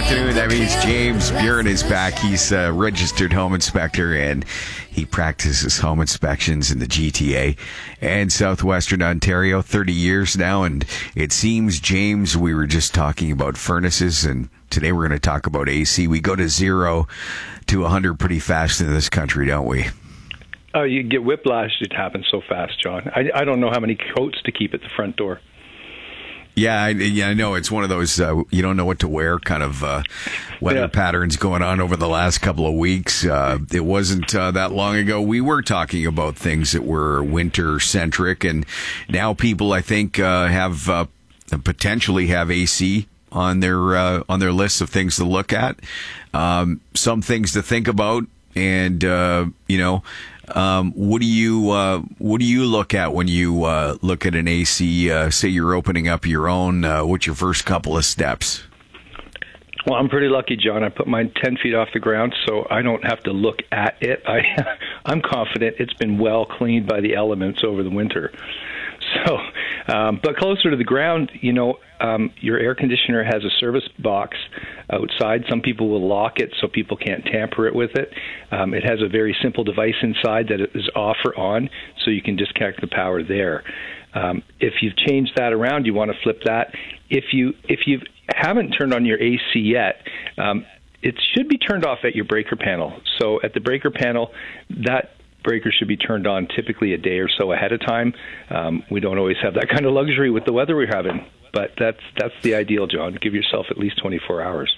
afternoon. That means James Buren is back. He's a registered home inspector, and he practices home inspections in the GTA and southwestern Ontario, 30 years now. And it seems, James, we were just talking about furnaces, and today we're going to talk about AC. We go to 0 to 100 pretty fast in this country, don't we? Oh, you get whiplash. It happens so fast, John. I don't know how many coats to keep at the front door. Yeah, I know. It's one of those you don't know what to wear kind of weather patterns going on over the last couple of weeks. It wasn't that long ago we were talking about things that were winter-centric, and now people, I think, have potentially have AC on their list of things to look at, some things to think about, and what do you look at when you look at an AC? Say you're opening up your own. What's your first couple of steps? Well, I'm pretty lucky, John. I put mine 10 feet off the ground, so I don't have to look at it. I'm confident it's been well cleaned by the elements over the winter. So, but closer to the ground, your air conditioner has a service box outside. Some people will lock it so people can't tamper it with it. It has a very simple device inside that is off or on, so you can disconnect the power there. If you've changed that around, you want to flip that. If you haven't turned on your AC yet, it should be turned off at your breaker panel. So at the breaker panel, that breaker should be turned on typically a day or so ahead of time. We don't always have that kind of luxury with the weather we're having, but that's the ideal, John. Give yourself at least 24 hours.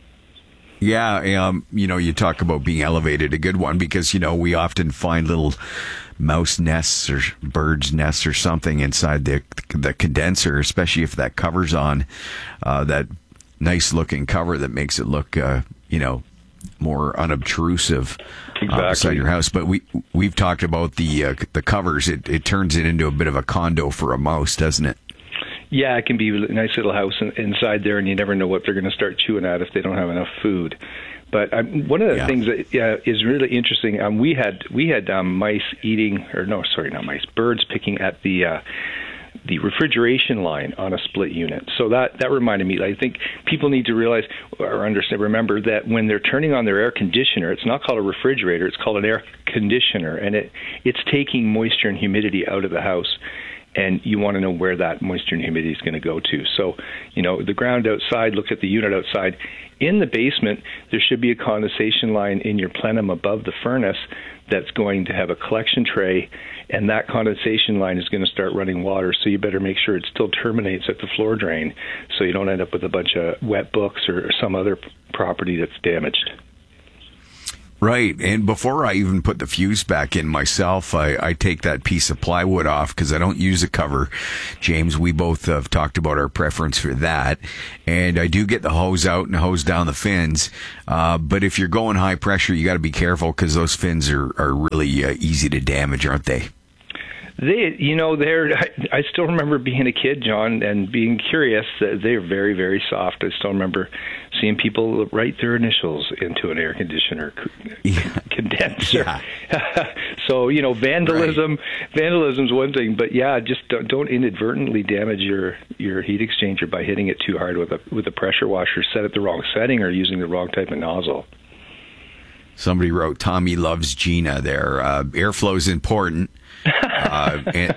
Yeah, you talk about being elevated, a good one, because, we often find little mouse nests or birds' nests or something inside the condenser, especially if that cover's on, that nice-looking cover that makes it look, more unobtrusive outside your house. But we've talked about the covers. It turns it into a bit of a condo for a mouse, doesn't it? Yeah, it can be a nice little house inside there, and you never know what they're going to start chewing at if they don't have enough food. But one of the things that is really interesting, we had mice eating, or no, sorry, not mice, birds picking at the refrigeration line on a split unit. So that reminded me. I think people need to realize or remember that when they're turning on their air conditioner, it's not called a refrigerator, it's called an air conditioner, and it's taking moisture and humidity out of the house. And you want to know where that moisture and humidity is going to go to. So, the ground outside, look at the unit outside. In the basement, there should be a condensation line in your plenum above the furnace that's going to have a collection tray, and that condensation line is going to start running water, so you better make sure it still terminates at the floor drain so you don't end up with a bunch of wet books or some other property that's damaged. Right, and before I even put the fuse back in myself, I take that piece of plywood off because I don't use a cover. James, we both have talked about our preference for that, and I do get the hose out and hose down the fins, but if you're going high pressure, you got to be careful because those fins are really easy to damage, aren't they? I still remember being a kid, John, and being curious. They're very, very soft. I still remember seeing people write their initials into an air conditioner condenser. Yeah. So, vandalism. Right. Vandalism's one thing, but just don't inadvertently damage your heat exchanger by hitting it too hard with a pressure washer set at the wrong setting or using the wrong type of nozzle. Somebody wrote, Tommy loves Gina there. Airflow is important. And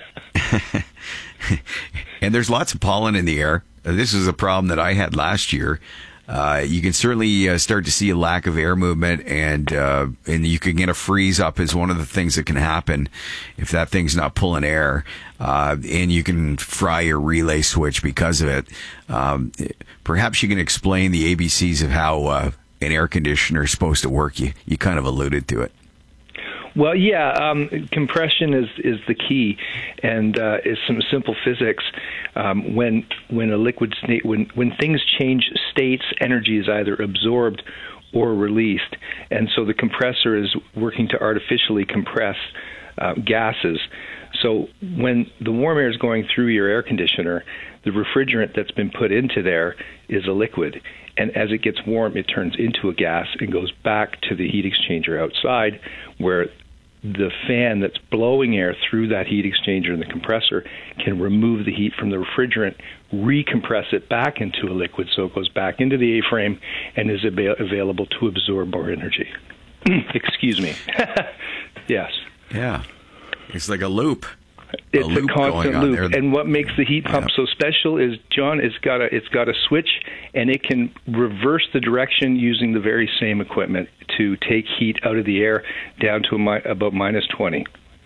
there's lots of pollen in the air. This is a problem that I had last year. You can certainly start to see a lack of air movement, and you can get a freeze up is one of the things that can happen if that thing's not pulling air, and you can fry your relay switch because of it. Perhaps you can explain the ABCs of how an air conditioner is supposed to work. You kind of alluded to it. Well, compression is the key, and is some simple physics. When a liquid state, when things change states, energy is either absorbed or released, and so the compressor is working to artificially compress gases. So when the warm air is going through your air conditioner, the refrigerant that's been put into there is a liquid. And as it gets warm, it turns into a gas and goes back to the heat exchanger outside, where the fan that's blowing air through that heat exchanger and the compressor can remove the heat from the refrigerant, recompress it back into a liquid so it goes back into the A-frame and is available to absorb more energy. Excuse me. Yes. Yeah. It's like a loop. It's a constant loop. And what makes the heat pump so special is, John, it's got a switch, and it can reverse the direction using the very same equipment to take heat out of the air down to about minus 20.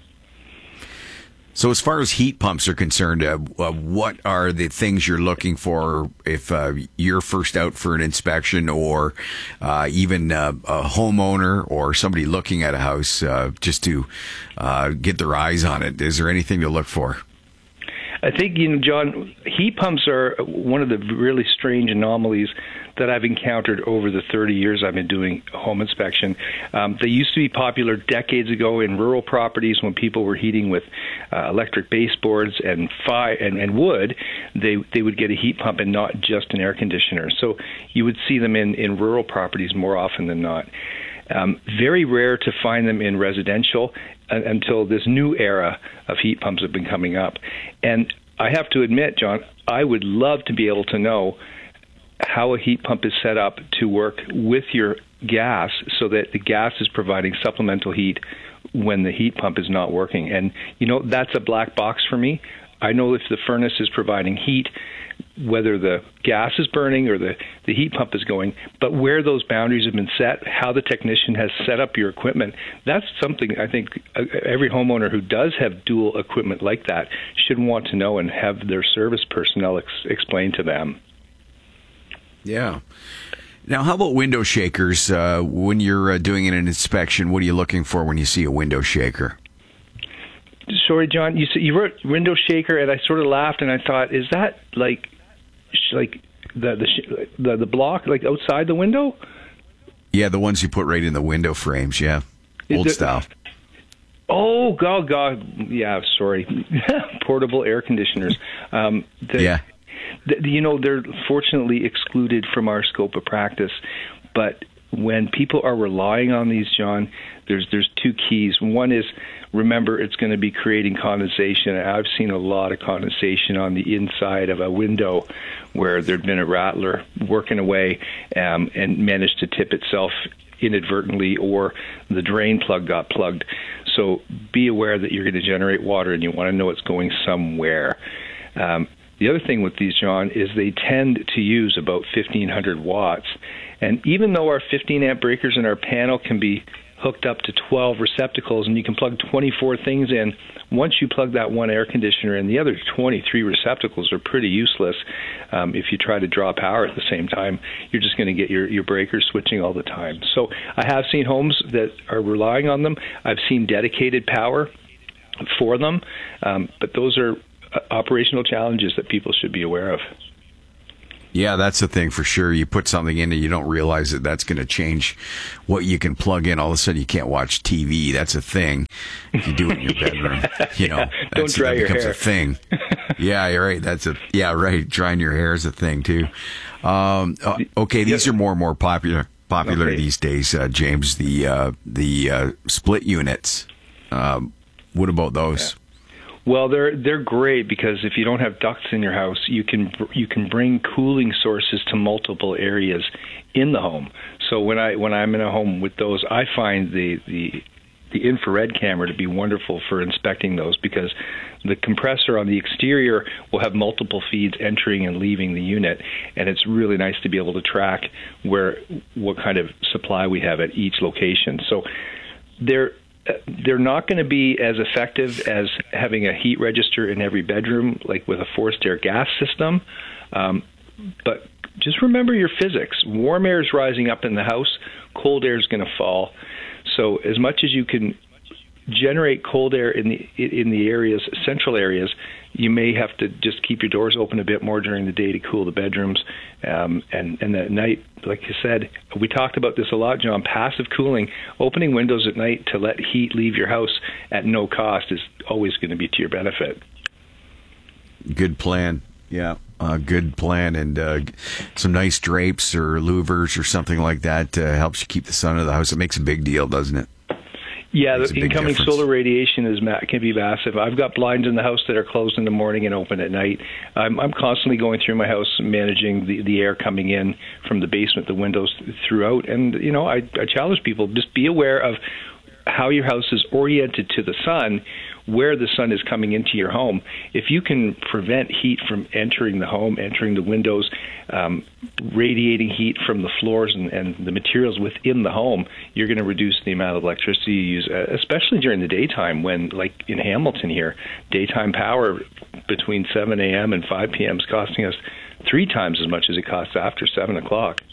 So as far as heat pumps are concerned, what are the things you're looking for if you're first out for an inspection, or even a homeowner or somebody looking at a house just to get their eyes on it? Is there anything to look for? I think, John, heat pumps are one of the really strange anomalies that I've encountered over the 30 years I've been doing home inspection. They used to be popular decades ago in rural properties when people were heating with electric baseboards and fire and wood. They would get a heat pump and not just an air conditioner. So you would see them in rural properties more often than not. Very rare to find them in residential until this new era of heat pumps have been coming up. And I have to admit, John, I would love to be able to know how a heat pump is set up to work with your gas so that the gas is providing supplemental heat when the heat pump is not working. And, that's a black box for me. I know if the furnace is providing heat, whether the gas is burning or the heat pump is going, but where those boundaries have been set, how the technician has set up your equipment, that's something I think every homeowner who does have dual equipment like that should want to know and have their service personnel explain to them. Yeah. Now, how about window shakers? When you're doing an inspection, what are you looking for when you see a window shaker? Sorry, John, you wrote window shaker, and I sort of laughed, and I thought, is that like the block like outside the window? Yeah, the ones you put right in the window frames. Yeah, old style. Oh God, yeah. Sorry, portable air conditioners. Yeah. They're fortunately excluded from our scope of practice, but when people are relying on these, John, there's two keys. One is, remember, it's going to be creating condensation. I've seen a lot of condensation on the inside of a window where there'd been a rattler working away and managed to tip itself inadvertently, or the drain plug got plugged. So be aware that you're going to generate water and you want to know it's going somewhere. The other thing with these, John, is they tend to use about 1,500 watts. And even though our 15-amp breakers in our panel can be hooked up to 12 receptacles and you can plug 24 things in, once you plug that one air conditioner in, the other 23 receptacles are pretty useless. If you try to draw power at the same time, you're just going to get your breakers switching all the time. So I have seen homes that are relying on them. I've seen dedicated power for them, but those are operational challenges that people should be aware of. Yeah, that's the thing for sure. You put something in and you don't realize that that's going to change what you can plug in. All of a sudden, you can't watch TV. That's a thing. If you do it in your bedroom, don't dry your hair. A thing. Yeah, you're right. Right. Drying your hair is a thing too. Okay, these are more and more popular these days, James. The split units. What about those? Yeah. Well, they're great because if you don't have ducts in your house, you can bring cooling sources to multiple areas in the home. So when I'm in a home with those, I find the infrared camera to be wonderful for inspecting those, because the compressor on the exterior will have multiple feeds entering and leaving the unit, and it's really nice to be able to track what kind of supply we have at each location. So they're not going to be as effective as having a heat register in every bedroom, like with a forced air gas system. But just remember your physics. Warm air is rising up in the house, cold air is going to fall. So as much as you can generate cold air in the areas, central areas, you may have to just keep your doors open a bit more during the day to cool the bedrooms. And at night, like you said, we talked about this a lot, John, passive cooling. Opening windows at night to let heat leave your house at no cost is always going to be to your benefit. Good plan. Yeah, good plan. And some nice drapes or louvers or something like that helps you keep the sun out of the house. It makes a big deal, doesn't it? Yeah, the incoming solar radiation can be massive. I've got blinds in the house that are closed in the morning and open at night. I'm constantly going through my house, managing the air coming in from the basement, the windows throughout. And, I challenge people, just be aware of how your house is oriented to the sun, where the sun is coming into your home. If you can prevent heat from entering the home, entering the windows, radiating heat from the floors and the materials within the home, you're going to reduce the amount of electricity you use, especially during the daytime when, like in Hamilton here, daytime power between 7 a.m. and 5 p.m. is costing us 3 times as much as it costs after 7 o'clock.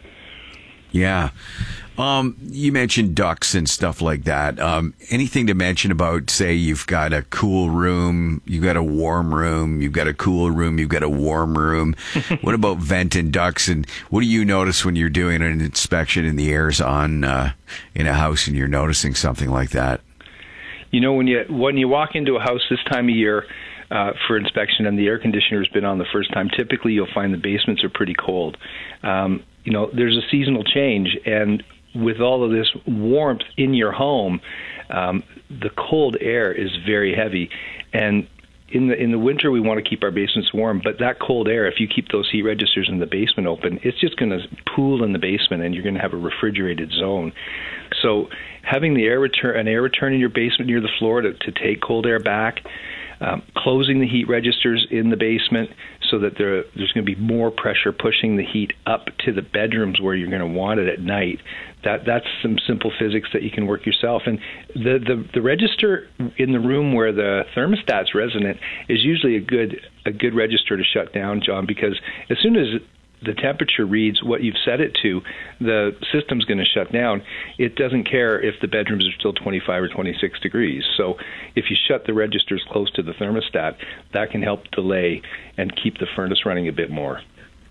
Yeah. You mentioned ducts and stuff like that. Anything to mention about, say, you've got a cool room, you've got a warm room, you've got a cool room, you've got a warm room. What about vent and ducts? And what do you notice when you're doing an inspection and the air's on in a house and you're noticing something like that? When you walk into a house this time of year for inspection and the air conditioner's been on the first time, typically you'll find the basements are pretty cold. There's a seasonal change, and with all of this warmth in your home, the cold air is very heavy. And in the winter, we want to keep our basements warm, but that cold air, if you keep those heat registers in the basement open, it's just going to pool in the basement, and you're going to have a refrigerated zone. So having an air return in your basement near the floor to take cold air back, closing the heat registers in the basement so that there's going to be more pressure pushing the heat up to the bedrooms where you're going to want it at night. That's some simple physics that you can work yourself. And the register in the room where the thermostat's resonant is usually a good register to shut down, John, because as soon as the temperature reads what you've set it to, the system's going to shut down. It doesn't care if the bedrooms are still 25 or 26 degrees. So if you shut the registers close to the thermostat, that can help delay and keep the furnace running a bit more.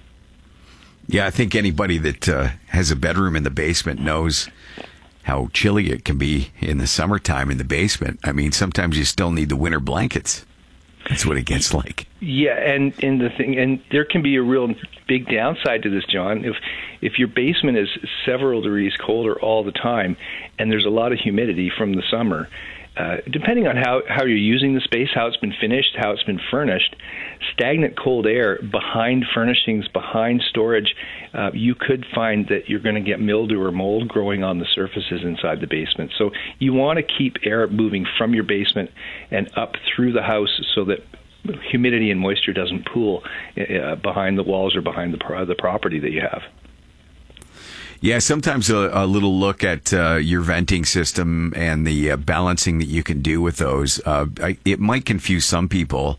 Yeah, I think anybody that has a bedroom in the basement knows how chilly it can be in the summertime in the basement. I mean, sometimes you still need the winter blankets. That's what it gets like. Yeah, and there can be a real big downside to this, John. If your basement is several degrees colder all the time, and there's a lot of humidity from the summer, depending on how you're using the space, how it's been finished, how it's been furnished, stagnant cold air behind furnishings, behind storage, you could find that you're going to get mildew or mold growing on the surfaces inside the basement. So you want to keep air moving from your basement and up through the house so that humidity and moisture doesn't pool behind the walls or behind the property that you have. Yeah, sometimes a little look at your venting system and the balancing that you can do with those. It might confuse some people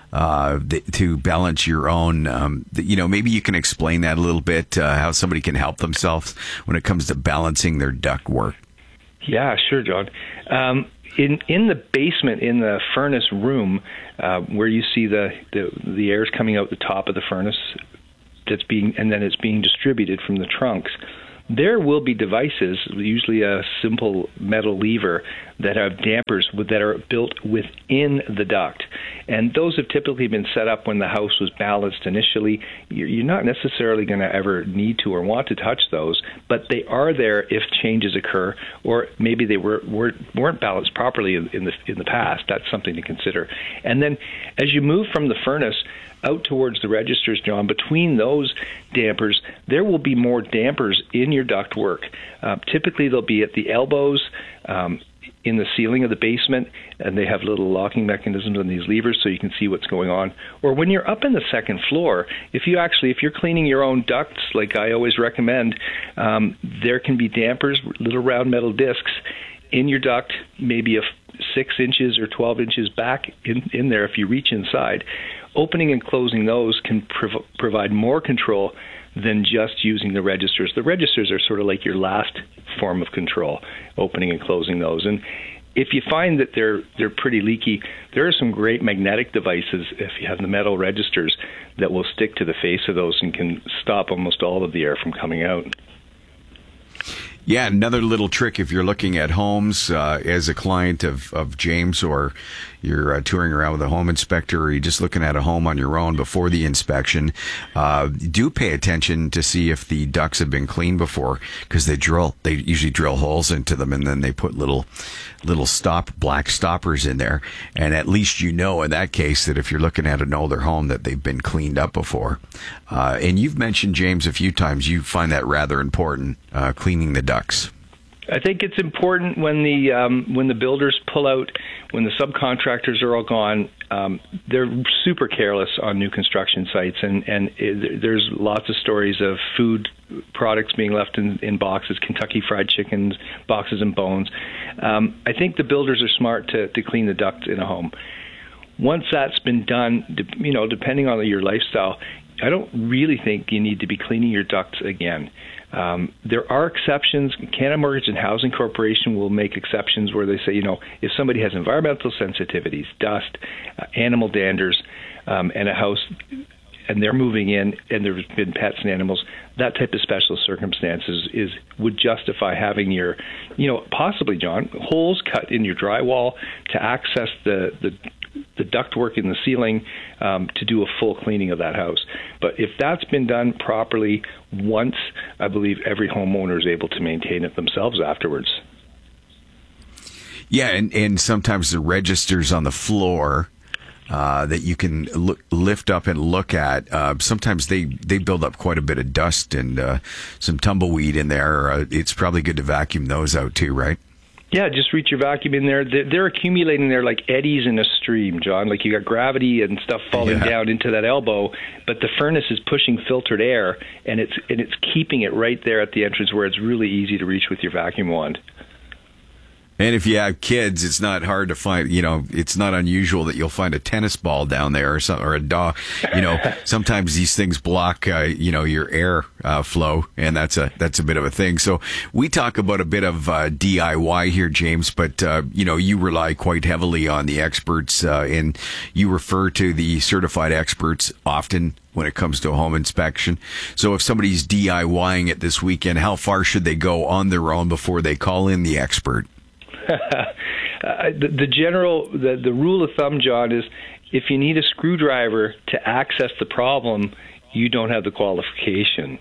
to balance your own. Maybe you can explain that a little bit, how somebody can help themselves when it comes to balancing their duct work. Yeah, sure, John. In the basement, in the furnace room, where you see the air's coming out the top of the furnace, it's being distributed from the trunks. There will be devices, usually a simple metal lever, that have dampers that are built within the duct. And those have typically been set up when the house was balanced initially. You're not necessarily going to ever need to or want to touch those, but they are there if changes occur, or maybe they weren't balanced properly in the past. That's something to consider. And then as you move from the furnace out towards the registers, John, between those dampers, there will be more dampers in your duct work. Typically, they'll be at the elbows, in the ceiling of the basement, and they have little locking mechanisms on these levers so you can see what's going on. Or when you're up in the second floor, if you're cleaning your own ducts, like I always recommend, there can be dampers, little round metal discs in your duct, maybe 6 inches or 12 inches back in there if you reach inside. Opening and closing those can provide more control than just using the registers. The registers are sort of like your last form of control, opening and closing those. And if you find that they're pretty leaky, there are some great magnetic devices, if you have the metal registers, that will stick to the face of those and can stop almost all of the air from coming out. Yeah, another little trick if you're looking at homes as a client of James, or you're touring around with a home inspector, or you're just looking at a home on your own before the inspection, do pay attention to see if the ducts have been cleaned before, because they usually drill holes into them, and then they put little black stoppers in there, and at least you know in that case that if you're looking at an older home that they've been cleaned up before. And you've mentioned, James, a few times you find that rather important, cleaning the ducts. I think it's important when the builders pull out, when the subcontractors are all gone. They're super careless on new construction sites, and there's lots of stories of food products being left in boxes, Kentucky Fried Chickens, boxes and bones. I think the builders are smart to clean the ducts in a home. Once that's been done, depending on your lifestyle, I don't really think you need to be cleaning your ducts again. There are exceptions. Canada Mortgage and Housing Corporation will make exceptions where they say, if somebody has environmental sensitivities, dust, animal danders, and a house, and they're moving in, and there's been pets and animals, that type of special circumstances would justify having your, possibly, John, holes cut in your drywall to access the ductwork in the ceiling to do a full cleaning of that house. But if that's been done properly once, I believe every homeowner is able to maintain it themselves afterwards. Yeah, and sometimes the registers on the floor that you can lift up and look at, sometimes they build up quite a bit of dust and some tumbleweed in there. It's probably good to vacuum those out too, right? Yeah, just reach your vacuum in there. They're accumulating there like eddies in a stream, John. Like you got gravity and stuff falling down into that elbow, but the furnace is pushing filtered air, and it's keeping it right there at the entrance where it's really easy to reach with your vacuum wand. And if you have kids, it's not hard to find, it's not unusual that you'll find a tennis ball down there or something, or a dog. Sometimes these things block, your air flow, and that's a bit of a thing. So we talk about a bit of DIY here, James, but, you rely quite heavily on the experts, and you refer to the certified experts often when it comes to a home inspection. So if somebody's DIYing it this weekend, how far should they go on their own before they call in the expert? The rule of thumb, John, is if you need a screwdriver to access the problem, you don't have the qualification.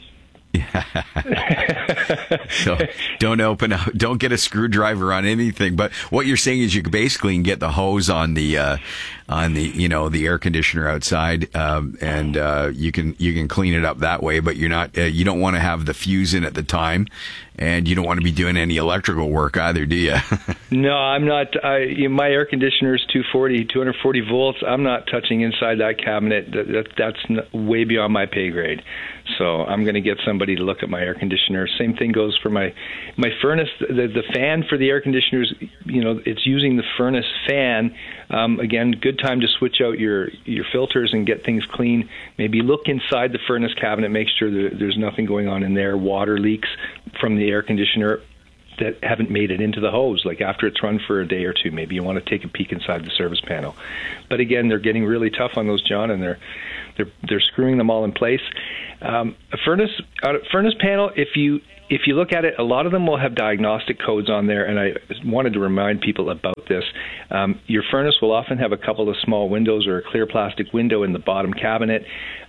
So don't get a screwdriver on anything. But what you're saying is you basically can get the hose on the the air conditioner outside, and you can clean it up that way. But you're not you don't want to have the fuse in at the time, and you don't want to be doing any electrical work either, do you? No, I'm not. My air conditioner is 240 volts. I'm not touching inside that cabinet. That's way beyond my pay grade. So I'm going to get somebody to look at my air conditioner. Same thing goes for my furnace. The fan for the air conditioners, it's using the furnace fan. Again, good time to switch out your filters and get things clean. Maybe look inside the furnace cabinet, make sure that there's nothing going on in there. Water leaks from the air conditioner that haven't made it into the hose. Like after it's run for a day or two, maybe you want to take a peek inside the service panel. But again, they're getting really tough on those, John, and they're screwing them all in place. A furnace panel, if you look at it, a lot of them will have diagnostic codes on there, and I wanted to remind people about this. Your furnace will often have a couple of small windows or a clear plastic window in the bottom cabinet.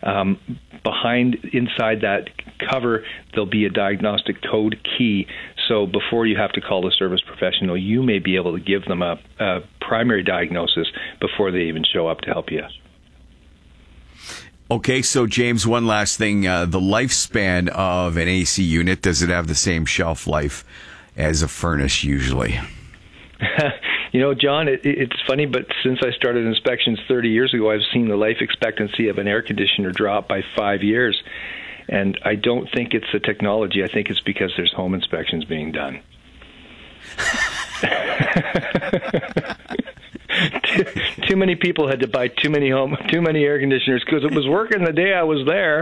Inside that cover, there'll be a diagnostic code key. So before you have to call the service professional, you may be able to give them a primary diagnosis before they even show up to help you. Okay, so James, one last thing. The lifespan of an AC unit, does it have the same shelf life as a furnace usually? John, it's funny, but since I started inspections 30 years ago, I've seen the life expectancy of an air conditioner drop by 5 years. And I don't think it's the technology. I think it's because there's home inspections being done. Too many people had to buy too many air conditioners because it was working the day I was there.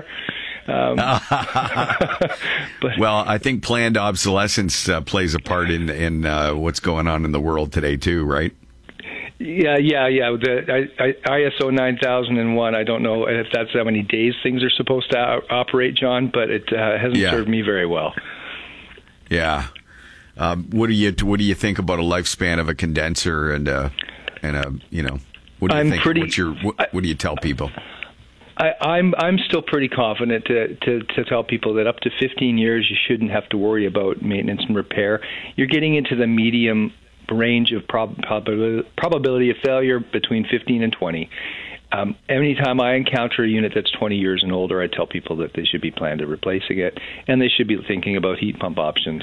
But, well, I think planned obsolescence plays a part in what's going on in the world today too, right? Yeah. The ISO 9001, I don't know if that's how many days things are supposed to operate, John, but it hasn't served me very well. Yeah. What do you think about a lifespan of a condenser and a what do you think? What do you tell people? I'm still pretty confident to tell people that up to 15 years you shouldn't have to worry about maintenance and repair. You're getting into the medium range of probability of failure between 15 and 20. Anytime I encounter a unit that's 20 years and older, I tell people that they should be planning to replacing it, and they should be thinking about heat pump options.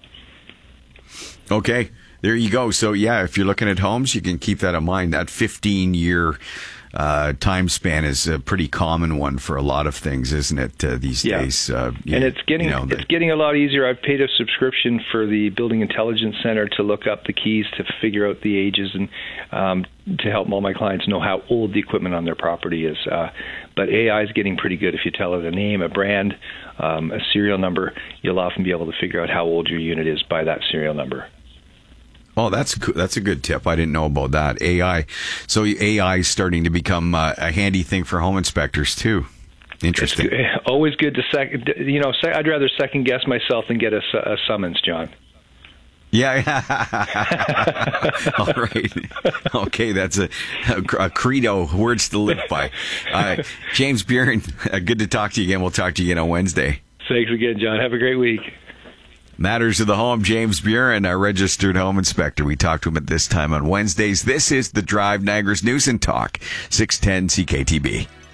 Okay, there you go. So, yeah, if you're looking at homes, you can keep that in mind. That 15-year time span is a pretty common one for a lot of things, isn't it, these days? And it's getting a lot easier. I've paid a subscription for the Building Intelligence Center to look up the keys to figure out the ages and to help all my clients know how old the equipment on their property is. But AI is getting pretty good. If you tell it a name, a brand, a serial number, you'll often be able to figure out how old your unit is by that serial number. Oh, that's a good tip. I didn't know about that. AI. So AI is starting to become a handy thing for home inspectors too. Interesting. It's always good to I'd rather second guess myself than get a summons, John. Yeah. All right. Okay, that's a credo, words to live by. James Buren, good to talk to you again. We'll talk to you again on Wednesday. Thanks again, John. Have a great week. Matters of the Home, James Buren, our registered home inspector. We talk to him at this time on Wednesdays. This is The Drive, Niagara's News and Talk, 610 CKTB.